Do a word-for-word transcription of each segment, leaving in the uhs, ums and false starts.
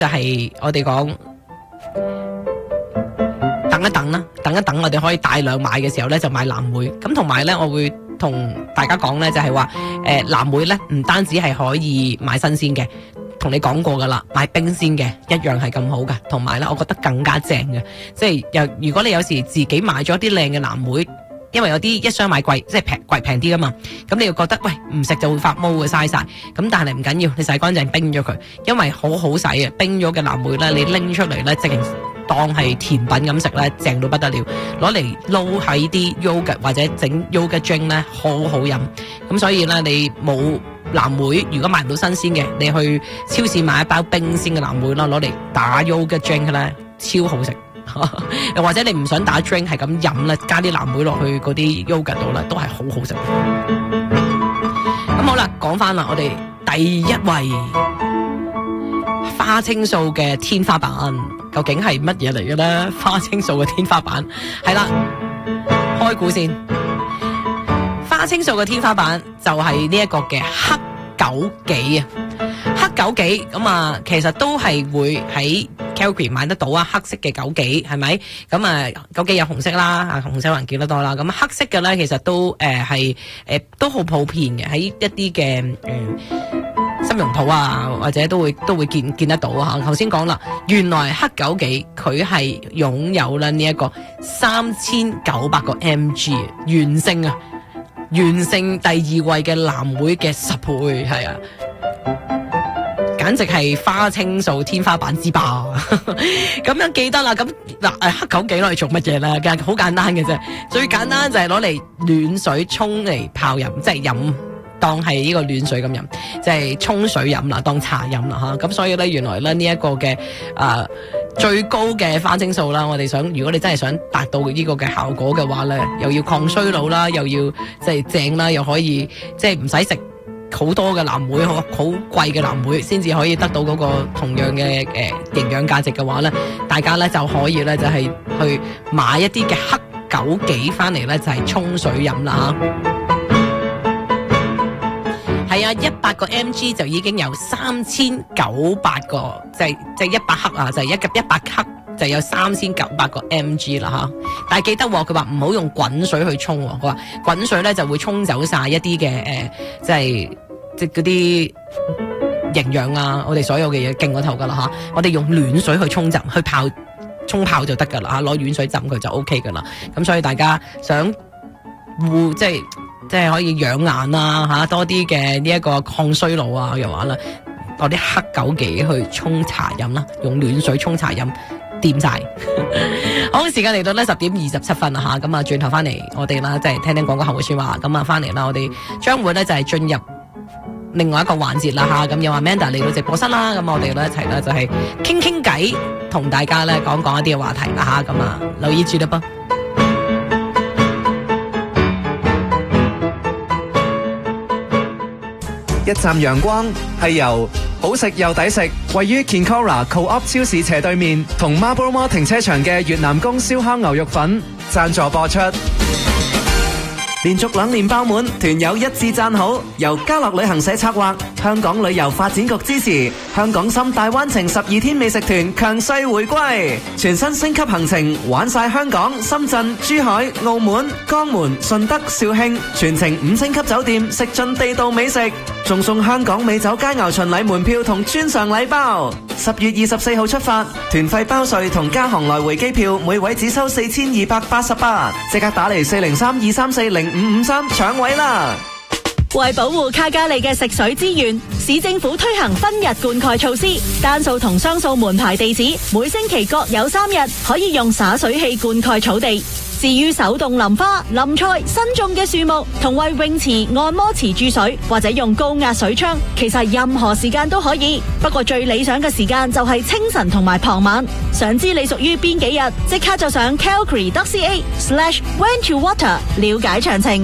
就係我哋講等一等啦，等一等我哋可以大量買嘅時候咧就買藍莓。咁同埋咧我會同大家講咧就係話誒藍莓咧唔單止係可以買新鮮嘅，同你講過噶啦，買冰鮮嘅一樣係咁好噶。同埋咧我覺得更加正嘅，即係又如果你有時自己買咗啲靚嘅藍莓，因為有啲一箱買貴，即係平貴平啲噶嘛，咁你又覺得喂唔食就會發毛嘅嘥晒，咁但係唔緊要，你洗乾淨冰咗佢，因為好好洗嘅，冰咗嘅藍莓咧，你拎出嚟咧，直情當係甜品咁食咧，正到不得了，攞嚟撈喺啲 yogurt 或者整 yogurt drink 咧，好好飲。咁所以咧，你冇藍莓，如果買唔到新鮮嘅，你去超市買一包冰鮮嘅藍莓啦，攞嚟打 yogurt drink 咧，超好食。又或者你唔想打 drink 係咁飲啦，加啲藍莓落去嗰啲 yogurt 度啦，都係好好食。咁好啦，講翻啦，我哋第一位花青素嘅天花板究竟係乜嘢嚟嘅咧？花青素嘅天花板係啦，開估先。花青素嘅天花板就係呢一個嘅黑枸杞啊，黑枸杞咁啊，其實都係會喺 Calgary 買得到啊，黑色嘅枸杞係咪？咁啊，枸杞有紅色啦，啊紅色還見得多啦。咁黑色嘅咧，其實都誒係誒都好普遍嘅，喺一啲嘅誒參茸鋪啊，或者都會都會見見得到啊。頭先講啦，原來黑枸杞佢係擁有啦呢一個三千九百個 mg 原勝啊，原勝第二位嘅藍莓嘅十倍，係啊。簡直係花青素天花板之霸，咁樣記得啦。咁嗱，誒黑枸杞攞嚟做乜嘢咧？其實好簡單嘅啫，最簡單就係攞嚟暖水沖嚟泡飲，即係飲當係呢個暖水咁飲，即係沖水飲啦，當茶飲啦嚇。咁所以咧，原來咧呢一個嘅誒最高嘅花青素啦，我哋想如果你真係想達到呢個嘅效果嘅話咧，又要抗衰老啦，又要即係正啦，又可以即係唔使食好多嘅藍莓，好好貴嘅藍莓，先至可以得到嗰個同樣嘅誒營養價值嘅話咧，大家咧就可以咧就係、是、去買一啲嘅黑枸杞翻嚟咧，就係、是、沖水飲啦嚇。係啊，一百個 mg 就已經有三千九百個，即係即係一百克啊，就係、是、一一百克就有三千九百個 mg 啦嚇。但係記得佢話唔好用滾水去沖，佢話滾水咧就會沖走晒一啲嘅誒，即係。即嗰啲營養啊，我哋所有嘅嘢勁過頭噶啦吓，我哋用暖水去沖浸去泡沖泡就得噶啦吓，攞暖水浸佢就 O K 噶啦。咁所以大家想護即係即係可以養顏啊吓，多啲嘅呢一個抗衰老啊嘅話啦，攞啲黑枸杞去沖茶飲啦，用暖水沖茶飲掂晒。好，時間嚟到呢十點二十七分啦吓，咁啊轉頭翻嚟我哋啦，即係聽聽廣告後嘅說話，咁啊翻嚟啦，我哋將會咧就係進入另外一個環節啦吓，咁又話 Amanda 嚟到直播室啦，咁我哋咧一齊咧就係傾傾偈，同大家咧講講一啲嘅話題啦吓，咁啊留意住啦噃。 一站陽光係由好食又抵食，位於 Kinkora Co-op 超市斜對面同 Marlborough Mall 停車場嘅越南宮燒烤牛肉粉贊助播出。連續兩年爆滿，團友一致讚好。由家樂旅行社策劃，香港旅遊發展局支持，香港深大灣情十二天美食團強勢回歸，全新升級行程，玩晒香港、深圳、珠海、澳門、江門、順德、肇慶，全程五星級酒店，食盡地道美食，仲送香港美酒佳餚巡禮門票同專上禮包。十月二十四號出發，團費包稅同加航來回機票，每位只收四千二百八十八，即刻打嚟四零三二三四零五五三搶位啦！ 為保護卡加利嘅食水資源，市政府推行分日灌溉措施，單數同雙數門牌地址每星期各有三日可以用灑水器灌溉草地。至於手動淋花、淋菜、新種嘅樹木同為泳池、按摩池注水，或者用高壓水槍，其實任何時間都可以。不過最理想嘅時間就係清晨同埋傍晚。想知你屬於邊幾日，即刻就上 calgary dot c a slash when to water 了解詳情。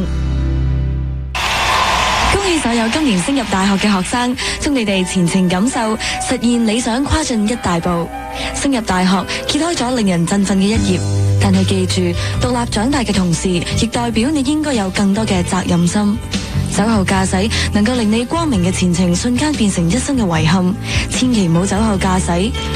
恭喜所有今年升入大學嘅學生，祝你哋前程錦繡，實現理想跨進一大步。升入大學揭開咗令人振奮嘅一頁，但係記住，獨立長大嘅同時，亦代表你應該有更多嘅責任心。 酒後駕駛能夠令你光明嘅前程瞬間變成一生嘅遺憾，千祈唔好酒後駕駛。